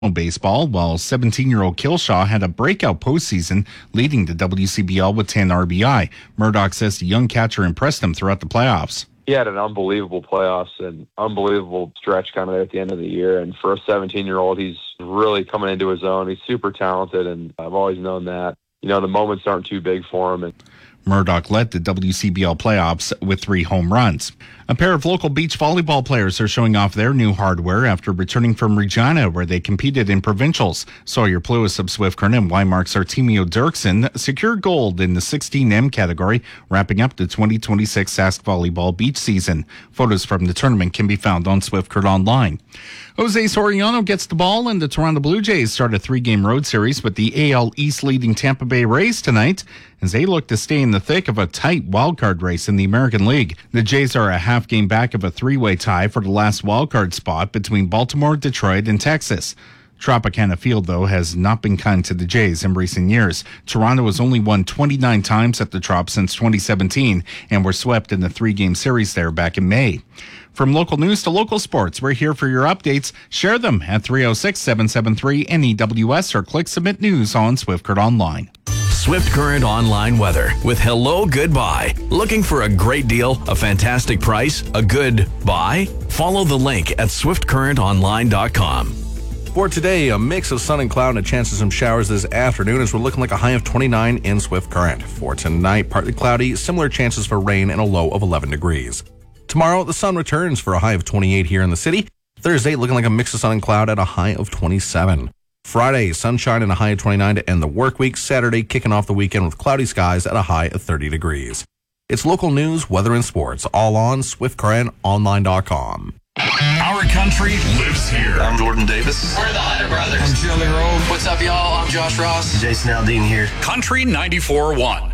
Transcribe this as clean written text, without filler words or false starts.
Baseball, while 17-year-old Kilshaw had a breakout postseason, leading the WCBL with 10 RBI. Murdoch says the young catcher impressed him throughout the playoffs. He had an unbelievable playoffs and unbelievable stretch kind of at the end of the year. And for a 17-year-old, he's really coming into his own. He's super talented, and I've always known that. The moments aren't too big for him. Murdoch led the WCBL playoffs with 3 home runs. A pair of local beach volleyball players are showing off their new hardware after returning from Regina, where they competed in provincials. Sawyer Pluis of Swift Current and Weimark's Artemio Dirksen secured gold in the 16M category, wrapping up the 2026 Sask Volleyball Beach season. Photos from the tournament can be found on Swift Current Online. Jose Soriano gets the ball, and the Toronto Blue Jays start a 3-game road series with the AL East leading Tampa Bay Rays tonight, as they look to stay in the thick of a tight wildcard race in the American League. The Jays are a half game back of a 3-way tie for the last wildcard spot between Baltimore, Detroit, and Texas. Tropicana Field, though, has not been kind to the Jays in recent years. Toronto has only won 29 times at the Trop since 2017 and were swept in the 3-game series there back in May. From local news to local sports, we're here for your updates. Share them at 306-773-NEWS or click Submit News on Swift Current Online. Swift Current Online weather with Hello Goodbye. Looking for a great deal, a fantastic price, a good buy? Follow the link at swiftcurrentonline.com. For today, a mix of sun and cloud and a chance of some showers this afternoon as we're looking like a high of 29 in Swift Current. For tonight, partly cloudy, similar chances for rain and a low of 11 degrees. Tomorrow, the sun returns for a high of 28 here in the city. Thursday, looking like a mix of sun and cloud at a high of 27. Friday, sunshine and a high of 29 to end the work week. Saturday, kicking off the weekend with cloudy skies at a high of 30 degrees. It's local news, weather, and sports, all on SwiftCurrentOnline.com. Our country lives here. I'm Jordan Davis. We're the Hunter Brothers. I'm Jelly Roll. What's up, y'all? I'm Josh Ross. Jason Aldean here. Country 94.1.